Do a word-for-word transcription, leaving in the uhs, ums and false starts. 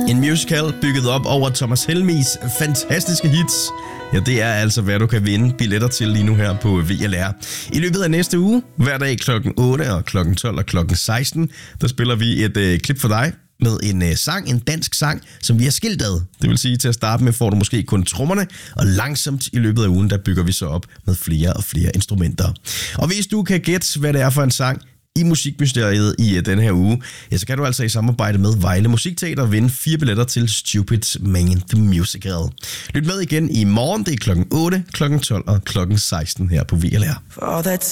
En musical bygget op over Thomas Helmigs fantastiske hits. Ja, det er altså, hvad du kan vinde billetter til lige nu her på V L R. I løbet af næste uge, hver dag klokken otte og klokken tolv og klokken seksten, der spiller vi et øh, klip for dig med en øh, sang, en dansk sang, som vi har skilt ad. Det vil sige, til at starte med får du måske kun trommerne, og langsomt i løbet af ugen, der bygger vi så op med flere og flere instrumenter. Og hvis du kan gætte, hvad det er for en sang i Musikmysteriet i uh, denne her uge, ja, så kan du altså i samarbejde med Vejle Musikteater vinde fire billetter til Stupid Man The Musical. Lyt med igen i morgen, det er klokken otte, klokken tolv og klokken seksten her på V L R.